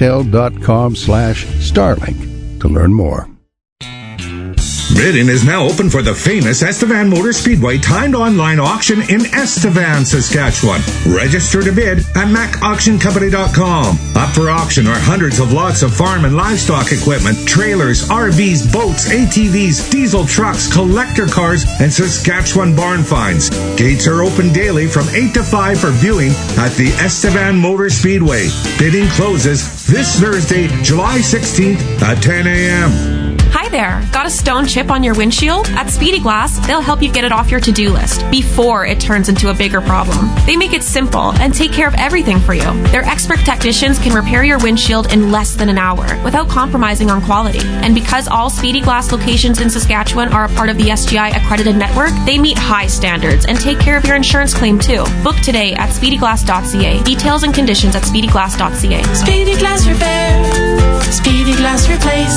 S4: SaskTel.com/Starlink to learn more.
S7: Bidding is now open for the famous Estevan Motor Speedway timed online auction in Estevan, Saskatchewan. Register to bid at macauctioncompany.com. Up for auction are hundreds of lots of farm and livestock equipment, trailers, RVs, boats, ATVs, diesel trucks, collector cars, and Saskatchewan barn finds. Gates are open daily from 8 to 5 for viewing at the Estevan Motor Speedway. Bidding closes this Thursday, July 16th at 10 a.m.
S8: Hi there. Got a stone chip on your windshield? At Speedy Glass, they'll help you get it off your to-do list before it turns into a bigger problem. They make it simple and take care of everything for you. Their expert technicians can repair your windshield in less than an hour without compromising on quality. And because all Speedy Glass locations in Saskatchewan are a part of the SGI accredited network, they meet high standards and take care of your insurance claim too. Book today at speedyglass.ca. Details and conditions at speedyglass.ca.
S19: Speedy Glass Repair. Speedy Glass Replace.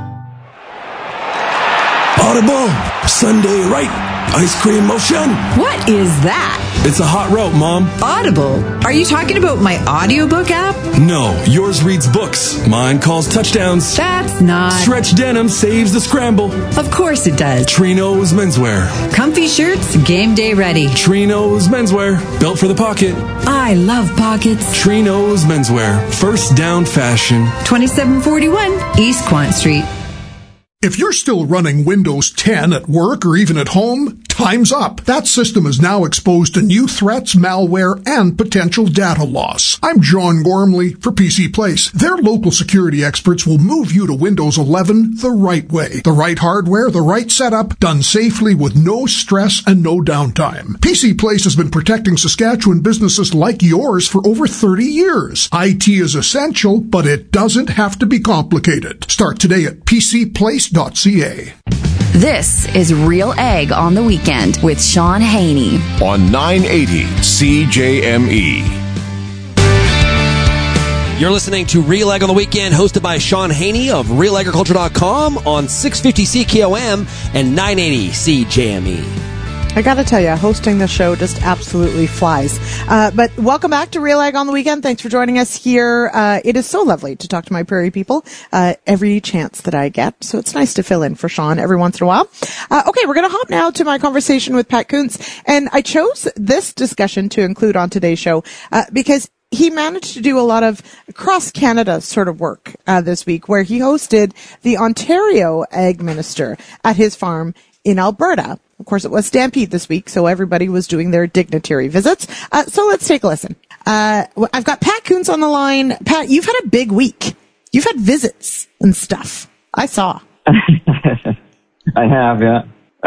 S9: Audible, Sunday right, ice cream motion.
S10: What is that?
S9: It's a hot route, Mom.
S10: Audible? Are you talking about my audiobook app?
S9: No, yours reads books. Mine calls touchdowns.
S10: That's not.
S9: Stretch denim saves the scramble.
S10: Of course it does.
S9: Trino's menswear.
S10: Comfy shirts, game day ready.
S9: Trino's menswear, built for the pocket.
S10: I love pockets.
S9: Trino's menswear, first down fashion.
S10: 2741 East Quant Street.
S11: If you're still running Windows 10 at work or even at home, time's up. That system is now exposed to new threats, malware, and potential data loss. I'm John Gormley for PC Place. Their local security experts will move you to Windows 11 the right way. The right hardware, the right setup, done safely with no stress and no downtime. PC Place has been protecting Saskatchewan businesses like yours for over 30 years. IT is essential, but it doesn't have to be complicated. Start today at PCPlace.ca.
S5: This is Real Egg on the Weekend with Sean Haney
S20: on 980 CJME.
S1: You're listening to Real Egg on the Weekend, hosted by Sean Haney of RealAgriculture.com on 650 CKOM and 980 CJME.
S2: I gotta tell you, hosting the show just absolutely flies. But welcome back to Real Ag on the Weekend. Thanks for joining us here. It is so lovely to talk to my prairie people every chance that I get. So it's nice to fill in for Sean every once in a while. Okay, we're gonna hop now to my conversation with Pat Kuntz. And I chose this discussion to include on today's show because he managed to do a lot of cross-Canada sort of work this week, where he hosted the Ontario Ag Minister at his farm in Alberta. Of course, it was Stampede this week, so everybody was doing their dignitary visits. So let's take a listen. I've got Pat Kuntz on the line. Pat, you've had a big week. You've had visits and stuff. I saw.
S27: I have, yeah.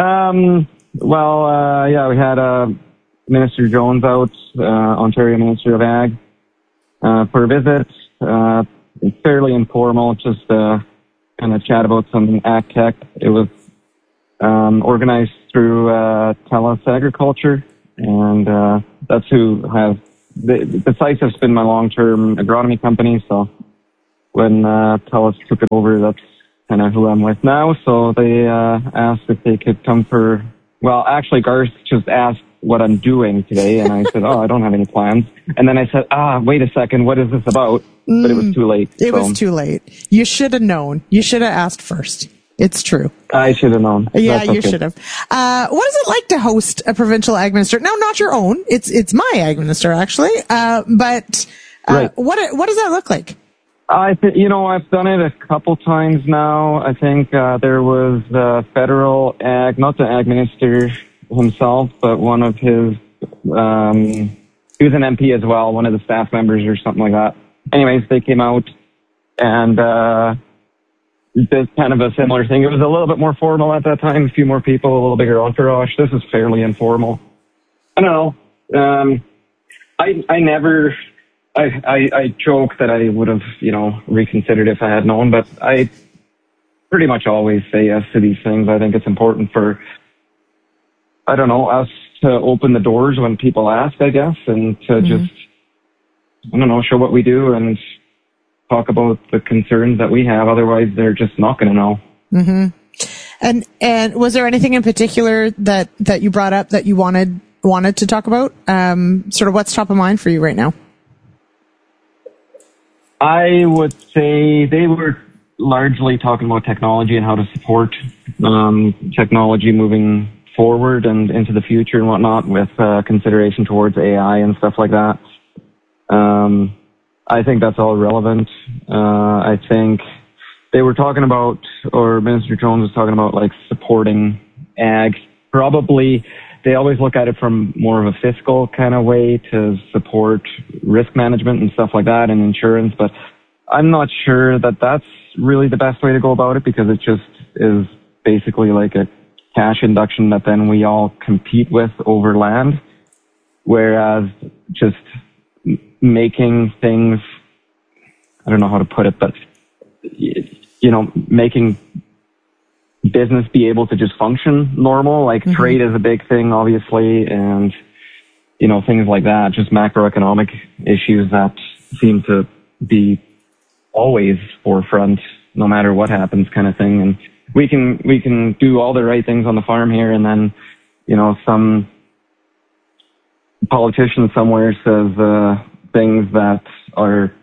S27: We had Minister Jones out, Ontario Minister of Ag, for a visit. Fairly informal, just kind of chat about some ag tech. It was organized through TELUS Agriculture, and that's who has the site has been my long-term agronomy company. So when TELUS took it over, that's kind of who I'm with now. So they asked if they could come for. Well, actually, Garth just asked what I'm doing today, and I said, I don't have any plans. And then I said, wait a second, what is this about? But it was too late.
S2: It was too late. You should have known. You should have asked first. It's true.
S27: I should have known.
S2: Yeah, you should have. What is it like to host a provincial ag minister? No, not your own. It's my ag minister, actually. But
S27: right.
S2: What does that look like?
S27: I've done it a couple times now. I think there was the federal not the ag minister himself, but one of his, he was an MP as well, one of the staff members or something like that. Anyways, they came out and did kind of a similar thing. It was a little bit more formal at that time, a few more people, a little bigger entourage. This is fairly informal. I don't know. I joke that I would have, reconsidered if I had known, but I pretty much always say yes to these things. I think it's important for, us to open the doors when people ask, I guess, and to just, show what we do and talk about the concerns that we have. Otherwise, they're just not going to know.
S2: Mm-hmm. And was there anything in particular that you brought up that you wanted to talk about? Sort of what's top of mind for you right now?
S27: I would say they were largely talking about technology and how to support technology moving forward and into the future and whatnot, with consideration towards AI and stuff like that. I think that's all relevant. I think they were talking about, or Minister Jones was talking about, like, supporting ag. Probably they always look at it from more of a fiscal kind of way to support risk management and stuff like that and insurance, but I'm not sure that that's really the best way to go about it, because it just is basically like a cash induction that then we all compete with over land, whereas just making things, I don't know how to put it, but, making business be able to just function normal, like trade is a big thing, obviously, and, things like that, just macroeconomic issues that seem to be always forefront no matter what happens, kind of thing. And we can do all the right things on the farm here, and then, some politician somewhere says things that are,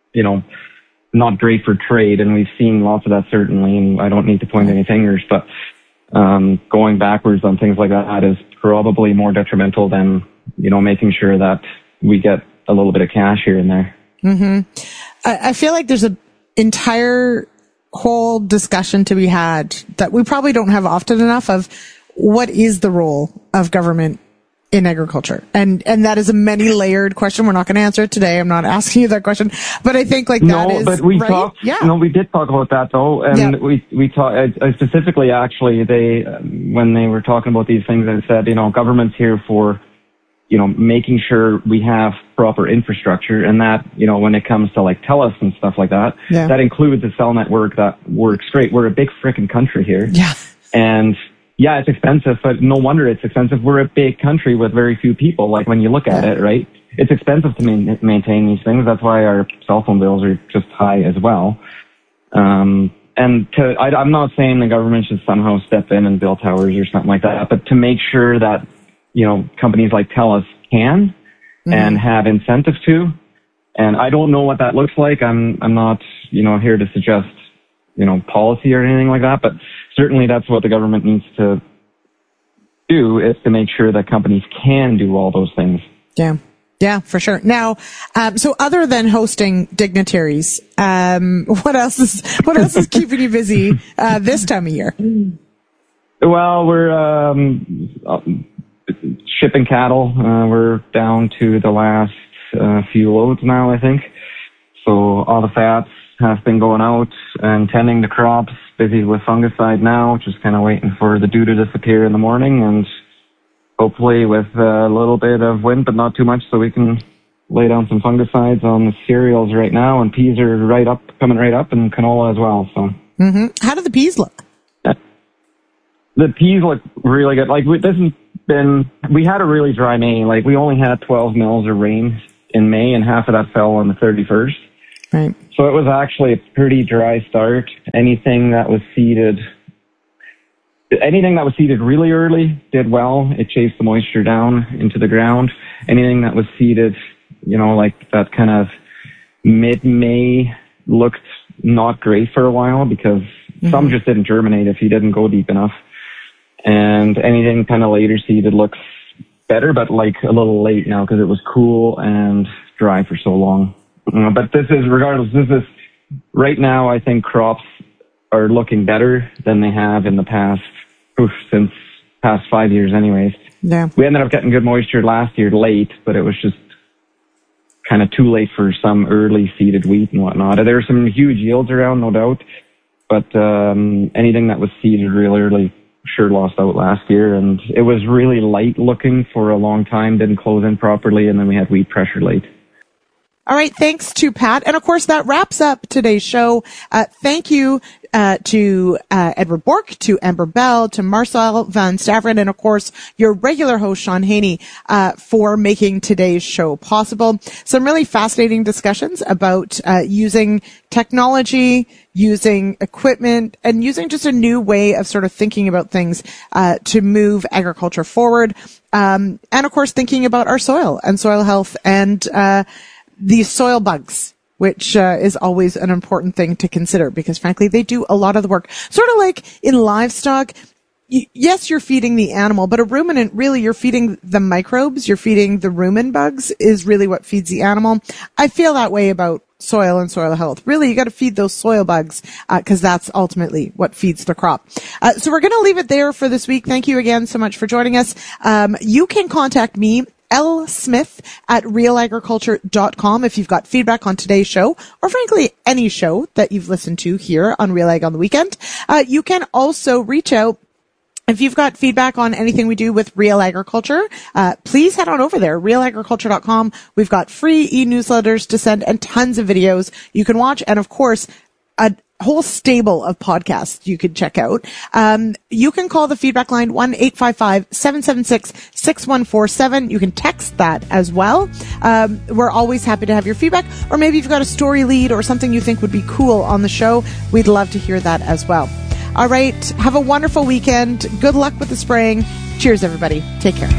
S27: not great for trade, and we've seen lots of that, certainly, and I don't need to point any fingers, but going backwards on things like that is probably more detrimental than, making sure that we get a little bit of cash here and there.
S2: Mm-hmm. I feel like there's an entire whole discussion to be had that we probably don't have often enough of what is the role of government in agriculture. And that is a many layered question. We're not going to answer it today. I'm not asking you that question, but I think we
S27: right? We did talk about that though. And we talked, specifically, actually, when they were talking about these things, they said, government's here for, making sure we have proper infrastructure, and that, when it comes to like TELUS and stuff like that, that includes a cell network that works great. We're a big frickin' country here.
S2: Yeah.
S27: And yeah, it's expensive, but no wonder it's expensive. We're a big country with very few people. Like, when you look at it, right? It's expensive to maintain these things. That's why our cell phone bills are just high as well. I'm not saying the government should somehow step in and build towers or something like that, but to make sure that, companies like TELUS can and have incentives to. And I don't know what that looks like. I'm not, here to suggest, policy or anything like that, but certainly that's what the government needs to do, is to make sure that companies can do all those things.
S2: Yeah. Yeah, for sure. Now, so other than hosting dignitaries, what else is keeping you busy, this time of year?
S27: Well, we're, shipping cattle. We're down to the last, few loads now, I think. So all the fats have been going out and tending the crops, busy with fungicide now, just kind of waiting for the dew to disappear in the morning, and hopefully with a little bit of wind, but not too much, so we can lay down some fungicides on the cereals right now, and peas are coming right up, and canola as well. So,
S2: How do the peas look?
S27: The peas look really good. Like, we had a really dry May. Like, we only had 12 mils of rain in May, and half of that fell on the 31st.
S2: Right.
S27: So it was actually a pretty dry start. Anything that was seeded really early did well. It chased the moisture down into the ground. Anything that was seeded, like that kind of mid-May, looked not great for a while, because some just didn't germinate if you didn't go deep enough. And anything kind of later seeded looks better, but like a little late now because it was cool and dry for so long. But this is right now, I think crops are looking better than they have in the past, since past 5 years anyways.
S2: Yeah.
S27: We ended up getting good moisture last year late, but it was just kind of too late for some early seeded wheat and whatnot. There were some huge yields around, no doubt, but anything that was seeded real early sure lost out last year, and it was really light looking for a long time, didn't close in properly, and then we had wheat pressure late.
S2: All right. Thanks to Pat. And of course, that wraps up today's show. Thank you to Edward Bork, to Amber Bell, to Marcel Van Staveren, and of course, your regular host, Sean Haney, for making today's show possible. Some really fascinating discussions about using technology, using equipment, and using just a new way of sort of thinking about things to move agriculture forward. And of course, thinking about our soil and soil health and these soil bugs, which is always an important thing to consider because, frankly, they do a lot of the work. Sort of like in livestock, yes, you're feeding the animal, but a ruminant, really, you're feeding the microbes, you're feeding the rumen bugs is really what feeds the animal. I feel that way about soil and soil health. Really, you got to feed those soil bugs because that's ultimately what feeds the crop. So we're going to leave it there for this week. Thank you again so much for joining us. You can contact me, lsmith@realagriculture.com if you've got feedback on today's show, or frankly, any show that you've listened to here on Real Ag on the Weekend. You can also reach out if you've got feedback on anything we do with Real Agriculture. Please head on over there, realagriculture.com. We've got free e-newsletters to send and tons of videos you can watch, and of course, a whole stable of podcasts you could check out. You can call the feedback line 1-855-776-6147. You can text that as well. We're always happy to have your feedback, or maybe you've got a story lead or something you think would be cool on the show. We'd love to hear that as well. All right. Have a wonderful weekend. Good luck with the spraying. Cheers, everybody. Take care.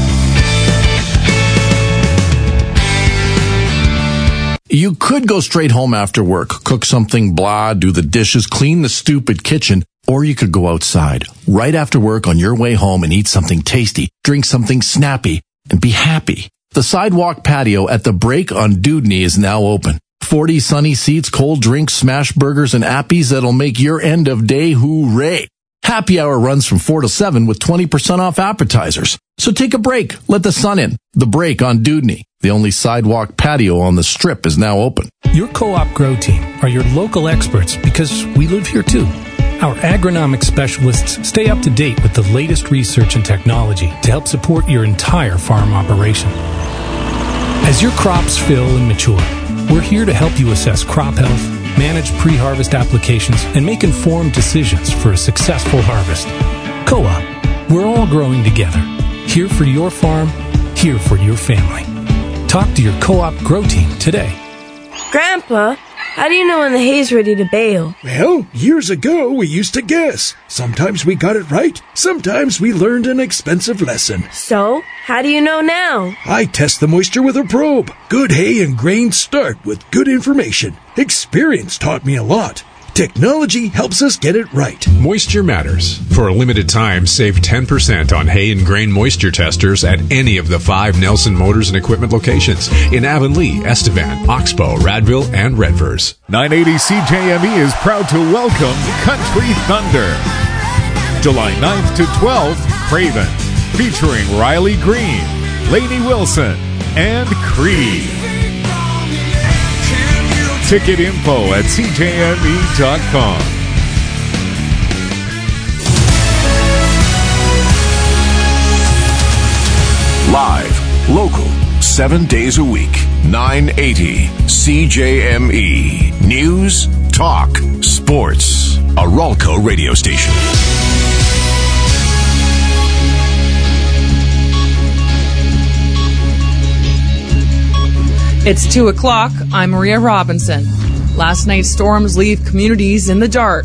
S20: You could go straight home after work, cook something blah, do the dishes, clean the stupid kitchen, or you could go outside right after work on your way home and eat something tasty, drink something snappy, and be happy. The sidewalk patio at the Break on Dewdney is now open. 40 sunny seats, cold drinks, smash burgers, and appies that'll make your end of day hooray. Happy hour runs from 4 to 7 with 20% off appetizers. So take a break. Let the sun in. The Break on Dewdney. The only sidewalk patio on the Strip is now open.
S6: Your Co-op Grow Team are your local experts because we live here too. Our agronomic specialists stay up to date with the latest research and technology to help support your entire farm operation. As your crops fill and mature, we're here to help you assess crop health, manage pre-harvest applications, and make informed decisions for a successful harvest. Co-op, we're all growing together. Here for your farm, here for your family. Talk to your Co-op Grow Team today.
S14: Grandpa, how do you know when the hay's ready to bale?
S9: Well, years ago we used to guess. Sometimes we got it right, sometimes we learned an expensive lesson.
S14: So, how do you know now?
S9: I test the moisture with a probe. Good hay and grain start with good information. Experience taught me a lot. Technology helps us get it right.
S13: Moisture matters. For a limited time, save 10% on hay and grain moisture testers at any of the 5 Nelson Motors and Equipment locations in Avonlea, Estevan, Oxbow, Radville, and Redvers.
S15: 980 CJME is proud to welcome Country Thunder. July 9th to 12th, Craven, featuring Riley Green, Lainey Wilson, and Creed. Ticket info at CJME.com.
S20: Live, local, 7 days a week. 980 CJME. News, talk, sports. A Ralco radio station.
S3: It's 2 o'clock. I'm Maria Robinson. Last night's storms leave communities in the dark.